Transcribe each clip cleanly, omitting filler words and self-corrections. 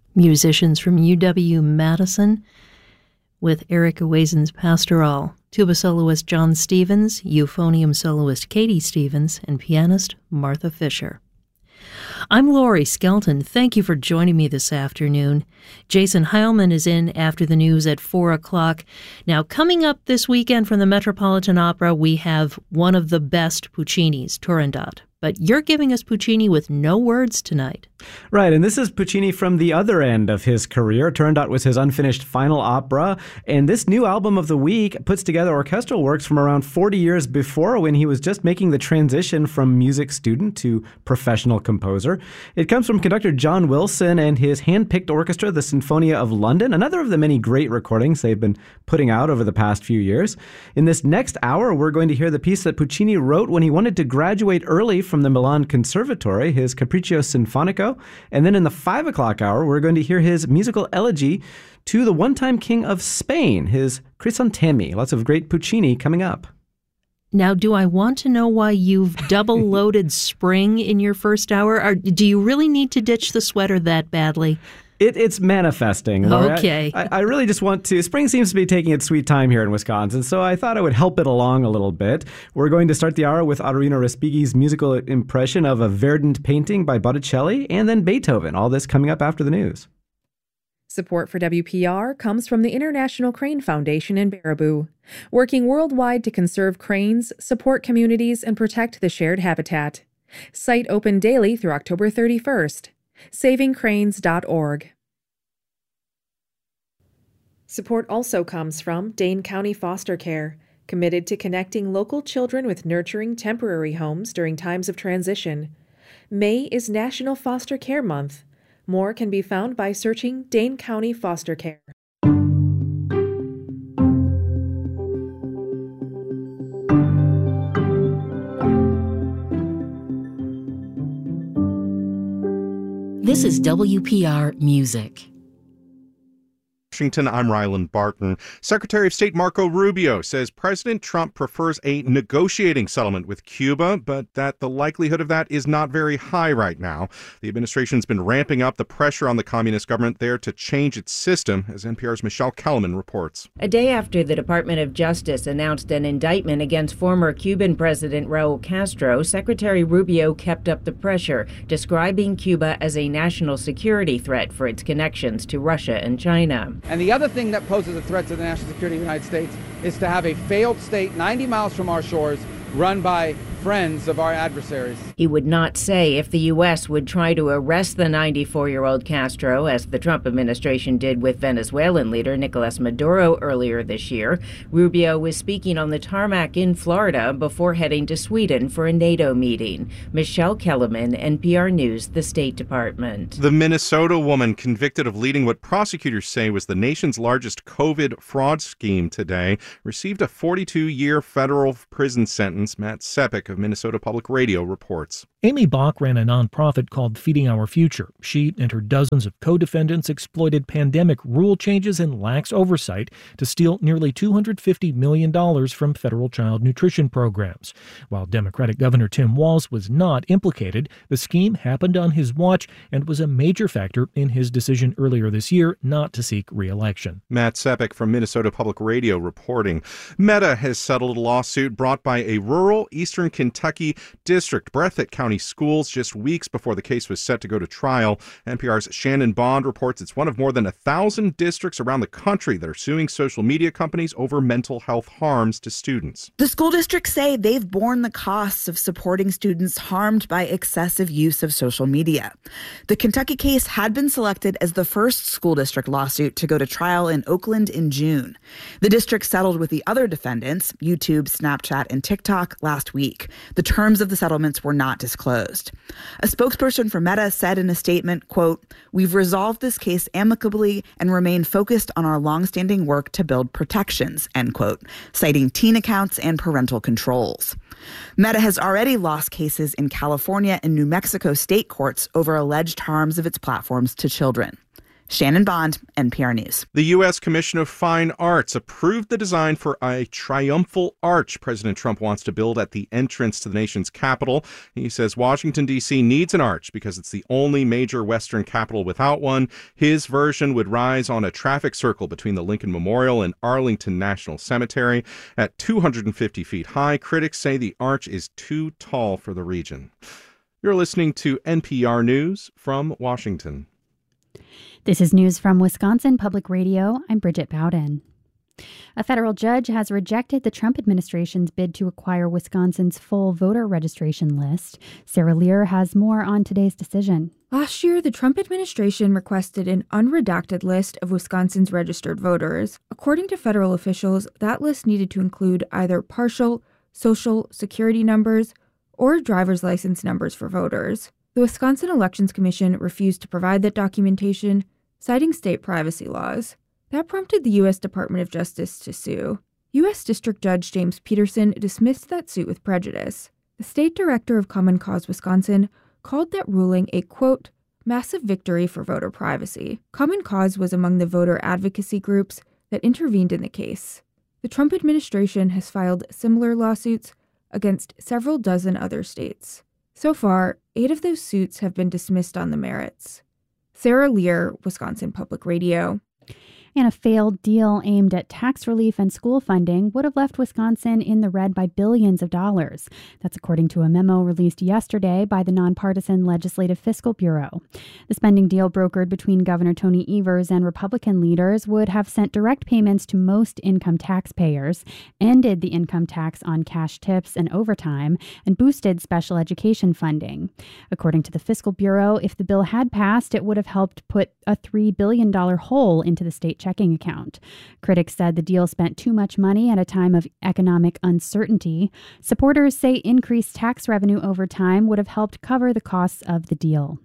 Musicians from UW-Madison with Eric Owazen's Pastoral, tuba soloist John Stevens, euphonium soloist Katie Stevens, and pianist Martha Fisher. I'm Lori Skelton. Thank you for joining me this afternoon. Jason Heilman is in after the news at 4 o'clock. Now, coming up this weekend from the Metropolitan Opera, we have one of the best Puccini's, Turandot. But you're giving us Puccini with no words tonight. Right, and this is Puccini from the other end of his career. Turandot was his unfinished final opera, and this new album of the week puts together orchestral works from around 40 years before, when he was just making the transition from music student to professional composer. It comes from conductor John Wilson and his hand-picked orchestra, the Sinfonia of London, another of the many great recordings they've been putting out over the past few years. In this next hour, we're going to hear the piece that Puccini wrote when he wanted to graduate early from the Milan Conservatory, his Capriccio Sinfonico. And then in the 5 o'clock hour, we're going to hear his musical elegy to the one-time king of Spain, his Crisantemi. Lots of great Puccini coming up. Now, do I want to know why you've double-loaded spring in your first hour? Or do you really need to ditch the sweater that badly? It's manifesting, Laura. Okay. I really just want to. Spring seems to be taking its sweet time here in Wisconsin, so I thought I would help it along a little bit. We're going to start the hour with Adorino Respighi's musical impression of a verdant painting by Botticelli, and then Beethoven. All this coming up after the news. Support for WPR comes from the International Crane Foundation in Baraboo, working worldwide to conserve cranes, support communities, and protect the shared habitat. Site open daily through October 31st. SavingCranes.org. Support also comes from Dane County Foster Care, committed to connecting local children with nurturing temporary homes during times of transition. May is National Foster Care Month. More can be found by searching Dane County Foster Care. This is WPR Music. Washington, I'm Ryland Barton. Secretary of State Marco Rubio says President Trump prefers a negotiating settlement with Cuba, but that the likelihood of that is not very high right now. The administration's been ramping up the pressure on the communist government there to change its system, as NPR's Michelle Kellerman reports. A day after the Department of Justice announced an indictment against former Cuban President Raul Castro, Secretary Rubio kept up the pressure, describing Cuba as a national security threat for its connections to Russia and China. And the other thing that poses a threat to the national security of the United States is to have a failed state 90 miles from our shores run by friends of our adversaries. He would not say if the U.S. would try to arrest the 94-year-old Castro, as the Trump administration did with Venezuelan leader Nicolas Maduro earlier this year. Rubio was speaking on the tarmac in Florida before heading to Sweden for a NATO meeting. Michelle Kellerman, NPR News, the State Department. The Minnesota woman convicted of leading what prosecutors say was the nation's largest COVID fraud scheme today received a 42-year federal prison sentence. Matt Sepik of Minnesota Public Radio reports. Amy Bach ran a nonprofit called Feeding Our Future. She and her dozens of co-defendants exploited pandemic rule changes and lax oversight to steal nearly $250 million from federal child nutrition programs. While Democratic Governor Tim Walz was not implicated, the scheme happened on his watch and was a major factor in his decision earlier this year not to seek re-election. Matt Sepik from Minnesota Public Radio reporting. Meta has settled a lawsuit brought by a rural eastern Kentucky district. Breathitt County schools just weeks before the case was set to go to trial. NPR's Shannon Bond reports it's one of more than 1,000 districts around the country that are suing social media companies over mental health harms to students. The school districts say they've borne the costs of supporting students harmed by excessive use of social media. The Kentucky case had been selected as the first school district lawsuit to go to trial in Oakland in June. The district settled with the other defendants, YouTube, Snapchat, and TikTok, last week. The terms of the settlements were not disclosed. A spokesperson for Meta said in a statement, quote, "We've resolved this case amicably and remain focused on our longstanding work to build protections," end quote, citing teen accounts and parental controls. Meta has already lost cases in California and New Mexico state courts over alleged harms of its platforms to children. Shannon Bond, NPR News. The U.S. Commission of Fine Arts approved the design for a triumphal arch President Trump wants to build at the entrance to the nation's capital. He says Washington, D.C. needs an arch because it's the only major Western capital without one. His version would rise on a traffic circle between the Lincoln Memorial and Arlington National Cemetery. At 250 feet high, critics say the arch is too tall for the region. You're listening to NPR News from Washington. This is news from Wisconsin Public Radio. I'm Bridget Bowden. A federal judge has rejected the Trump administration's bid to acquire Wisconsin's full voter registration list. Sarah Lear has more on today's decision. Last year, the Trump administration requested an unredacted list of Wisconsin's registered voters. According to federal officials, that list needed to include either partial social security numbers or driver's license numbers for voters. The Wisconsin Elections Commission refused to provide that documentation, citing state privacy laws. That prompted the U.S. Department of Justice to sue. U.S. District Judge James Peterson dismissed that suit with prejudice. The state director of Common Cause Wisconsin called that ruling a, quote, massive victory for voter privacy. Common Cause was among the voter advocacy groups that intervened in the case. The Trump administration has filed similar lawsuits against several dozen other states. So far, 8 of those suits have been dismissed on the merits. Sarah Lear, Wisconsin Public Radio. And a failed deal aimed at tax relief and school funding would have left Wisconsin in the red by billions of dollars. That's according to a memo released yesterday by the nonpartisan Legislative Fiscal Bureau. The spending deal brokered between Governor Tony Evers and Republican leaders would have sent direct payments to most income taxpayers, ended the income tax on cash tips and overtime, and boosted special education funding. According to the Fiscal Bureau, if the bill had passed, it would have helped put a $3 billion hole into the state checking account. Critics said the deal spent too much money at a time of economic uncertainty. Supporters say increased tax revenue over time would have helped cover the costs of the deal.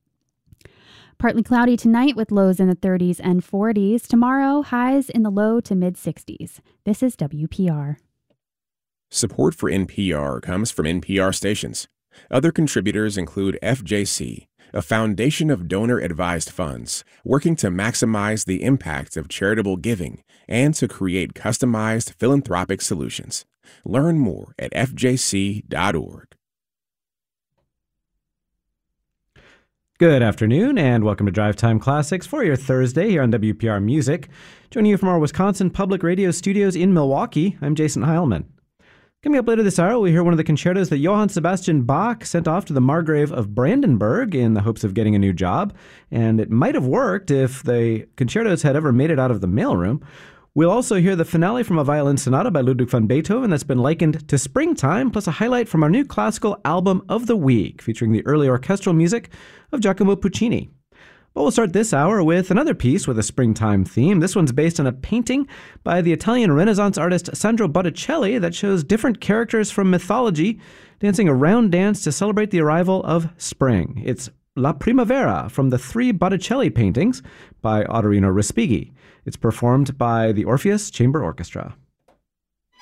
Partly cloudy tonight with lows in the 30s and 40s. Tomorrow, highs in the low to mid 60s. This is WPR. Support for NPR comes from NPR stations. Other contributors include FJC, a foundation of donor-advised funds working to maximize the impact of charitable giving and to create customized philanthropic solutions. Learn more at fjc.org. Good afternoon and welcome to Drive Time Classics for your Thursday here on WPR Music. Joining you from our Wisconsin Public Radio studios in Milwaukee, I'm Jason Heilman. Coming up later this hour, we'll hear one of the concertos that Johann Sebastian Bach sent off to the Margrave of Brandenburg in the hopes of getting a new job. And it might have worked if the concertos had ever made it out of the mailroom. We'll also hear the finale from a violin sonata by Ludwig van Beethoven that's been likened to springtime, plus a highlight from our new classical album of the week, featuring the early orchestral music of Giacomo Puccini. But we'll start this hour with another piece with a springtime theme. This one's based on a painting by the Italian Renaissance artist Sandro Botticelli that shows different characters from mythology dancing a round dance to celebrate the arrival of spring. It's La Primavera from the 3 Botticelli paintings by Ottorino Respighi. It's performed by the Orpheus Chamber Orchestra.